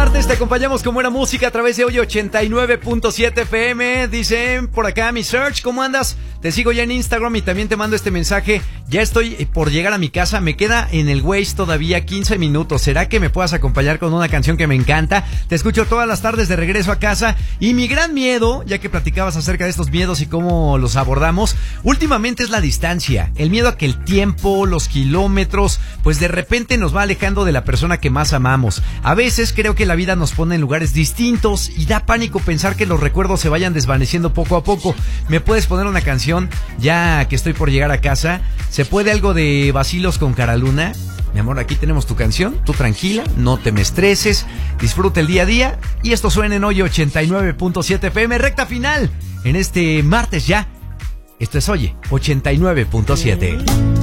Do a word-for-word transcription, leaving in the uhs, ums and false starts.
martes te acompañamos con buena música a través de hoy ochenta y nueve punto siete F M. Dicen por acá mi Search, ¿cómo andas? Te sigo ya en Instagram y también te mando este mensaje. Ya estoy por llegar a mi casa, me queda en el Waze todavía quince minutos. ¿Será que me puedas acompañar con una canción que me encanta? Te escucho todas las tardes de regreso a casa. Y mi gran miedo, ya que platicabas acerca de estos miedos y cómo los abordamos, últimamente es la distancia. El miedo a que el tiempo, los kilómetros, pues de repente nos va alejando de la persona que más amamos. A veces creo que la vida nos pone en lugares distintos y da pánico pensar que los recuerdos se vayan desvaneciendo poco a poco. ¿Me puedes poner una canción ya que estoy por llegar a casa? ¿Se puede algo de Vacilos con Cara Luna? Mi amor, aquí tenemos tu canción, tú tranquila, no te me estreses, disfruta el día a día y esto suena en hoy ochenta y nueve punto siete F M, recta final en este martes ya. Esto es Oye ochenta y nueve punto siete.